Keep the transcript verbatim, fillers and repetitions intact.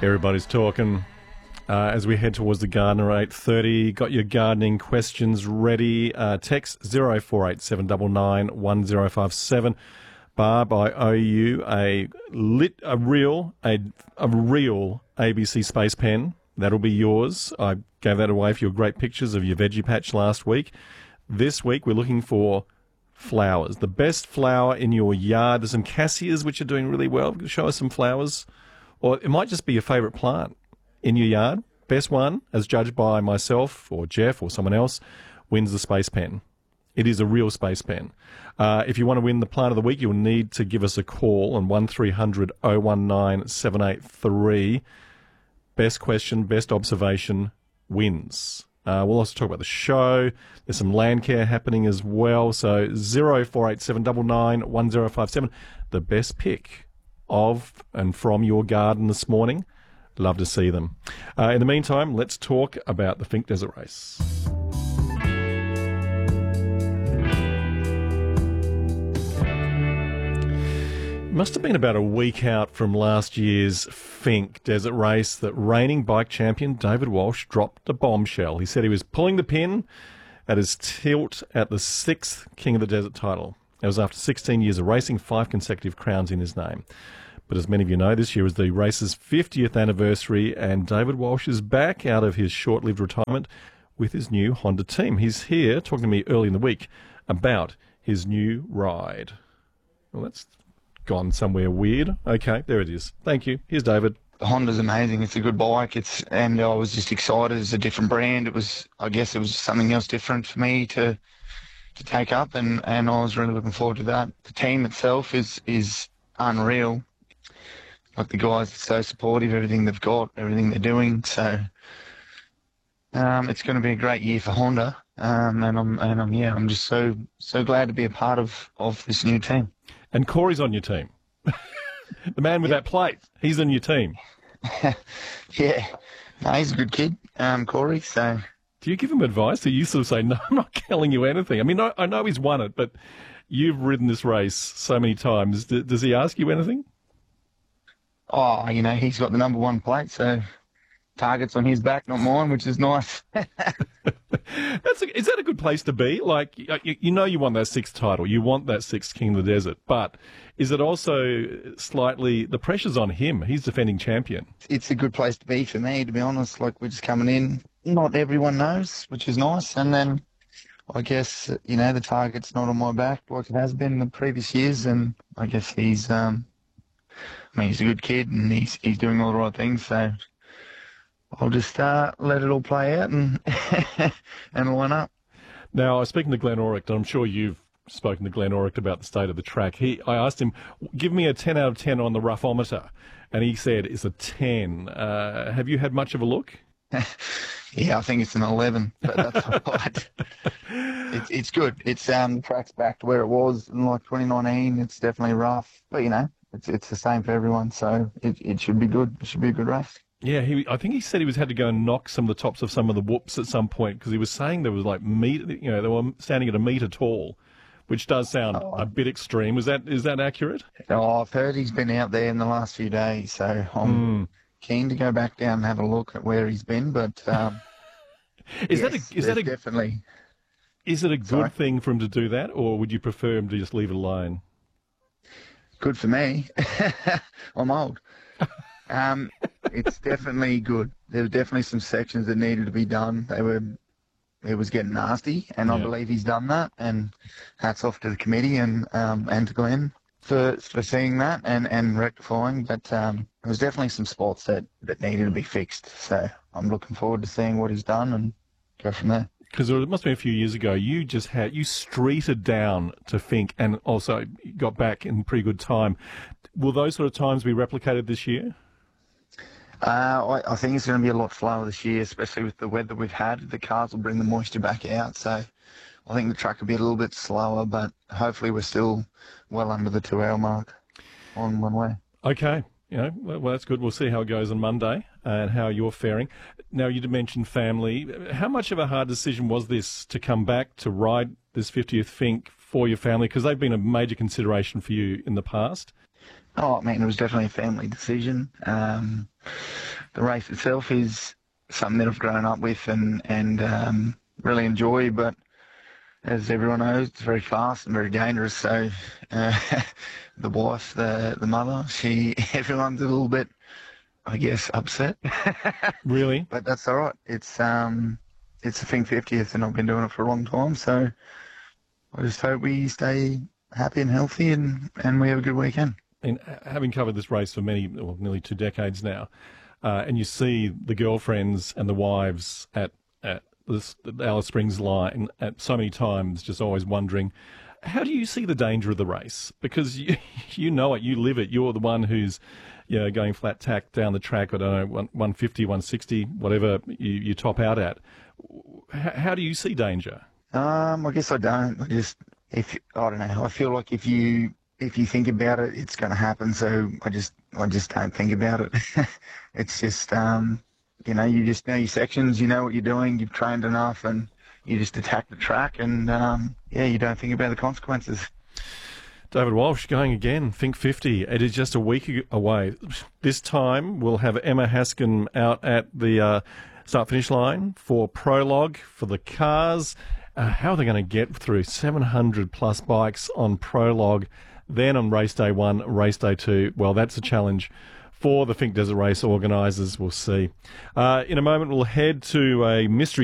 Everybody's talking uh, as we head towards the Gardener eight thirty. Got your gardening questions ready. Uh, text zero four eight seven nine nine one zero five seven. Barb, I owe you a lit, a real, a, a real A B C Space Pen. That'll be yours. I gave that away for your great pictures of your veggie patch last week. This week we're looking for flowers. The best flower in your yard. There's some cassias which are doing really well. Show us some flowers. Or it might just be your favourite plant in your yard. Best one, as judged by myself or Jeff or someone else, wins the Space Pen. It is a real Space Pen. Uh, if you want to win the plant of the week, you'll need to give us a call on one three hundred oh one nine seven eight three. Best question, best observation wins. Uh, we'll also talk about the show. There's some land care happening as well. So zero four eight seven nine nine one zero five seven. The best pick of and from your garden this morning. Love to see them. Uh, in the meantime, let's talk about the Finke Desert Race. Must have been about a week out from last year's Finke Desert Race that reigning bike champion David Walsh dropped a bombshell. He said he was pulling the pin at his tilt at the sixth King of the Desert title. It was after sixteen years of racing, five consecutive crowns in his name. But as many of you know, this year was the race's fiftieth anniversary, and David Walsh is back out of his short-lived retirement with his new Honda team. He's here talking to me early in the week about his new ride. Well, that's gone somewhere weird. Okay, there it is. Thank you. Here's David. The Honda's amazing. It's a good bike. It's and I was just excited. It's a different brand. It was, I guess, it was something else different for me to to take up, and, and I was really looking forward to that. The team itself is is unreal. Like, the guys are so supportive, everything they've got, everything they're doing. So um, it's going to be a great year for Honda, um, and I'm and I'm yeah, I'm just so so glad to be a part of of this new team. And Corey's on your team. The man with yep. that plate, he's on your team. Yeah, no, he's a good kid, um, Corey. So, do you give him advice? Do you sort of say, "No, I'm not telling you anything"? I mean, I, I know he's won it, but you've ridden this race so many times. D- does he ask you anything? Oh, you know, he's got the number one plate, so target's on his back, not mine, which is nice. That's a, is that a good place to be? Like, you, you know you want that sixth title. You want that sixth King of the Desert. But is it also slightly, the pressure's on him. He's defending champion. It's a good place to be for me, to be honest. Like, we're just coming in. Not everyone knows, which is nice. And then I guess, you know, the target's not on my back like it has been in the previous years. And I guess he's, um, I mean, he's a good kid and he's, he's doing all the right things. So I'll just uh, let it all play out and and line up. Now, I was speaking to Glenn Orick, and I'm sure you've spoken to Glenn Orick about the state of the track. He, I asked him, give me a ten out of ten on the roughometer, and he said it's a ten. Uh, have you had much of a look? Yeah, I think it's an eleven, but that's all right. It's it's good. It's um the track's back to where it was in like twenty nineteen. It's definitely rough, but you know, it's it's the same for everyone, so it it should be good. It should be a good race. Yeah, he. I think he said he was had to go and knock some of the tops of some of the whoops at some point because he was saying there was like meter, you know, they were standing at a metre tall, which does sound oh. a bit extreme. Is that is that accurate? Oh, I've heard he's been out there in the last few days, so I'm mm. keen to go back down and have a look at where he's been. But um, is yes, that a, is that a, definitely? Is it a good Sorry? thing for him to do that, or would you prefer him to just leave it alone? Good for me. I'm old. Um, it's definitely good. There were definitely some sections that needed to be done. They were, it was getting nasty, and yeah. I believe he's done that. And hats off to the committee and um, and to Glenn for for seeing that and, and rectifying. But um, there was definitely some spots that, that needed to be fixed. So I'm looking forward to seeing what he's done and go from there. Because it must have been a few years ago, you just had, you streeted down to Finke and also got back in pretty good time. Will those sort of times be replicated this year? Uh, I, I think it's going to be a lot slower this year, especially with the weather we've had. The cars will bring the moisture back out, so I think the track will be a little bit slower, but hopefully we're still well under the two-hour mark on one way. Okay. You know, well, that's good. We'll see how it goes on Monday and how you're faring. Now, you did mention family. How much of a hard decision was this to come back to ride this fiftieth Finke for your family? Because they've been a major consideration for you in the past. Oh, man, it was definitely a family decision. Um, the race itself is something that I've grown up with and and um, really enjoy. But as everyone knows, it's very fast and very dangerous. So uh, the wife, the the mother, she everyone's a little bit, I guess, upset. Really? But that's all right. It's um it's the Think fiftieth, and I've been doing it for a long time. So I just hope we stay happy and healthy, and, and we have a good weekend. And having covered this race for many, well, nearly two decades now, uh, and you see the girlfriends and the wives at at this the Alice Springs line at so many times, just always wondering, how do you see the danger of the race? Because you you know it, you live it. You're the one who's, you know, going flat tack down the track. I don't know, one fifty, one sixty, whatever you, you top out at. How, how do you see danger? Um, I guess I don't. I just if I don't know. I feel like if you if you think about it, it's going to happen. So I just I just don't think about it. It's just um, you know, you just know your sections. You know what you're doing. You've trained enough, and you just attack the track. And um, yeah, you don't think about the consequences. David Walsh going again, Think fifty. It is just a week away. This time we'll have Emma Haskin out at the uh, start-finish line for prologue for the cars. Uh, how are they going to get through seven hundred plus bikes on prologue? Then on race day one, race day two, well, that's a challenge for the Think Desert Race organisers. We'll see. Uh, in a moment, we'll head to a mystery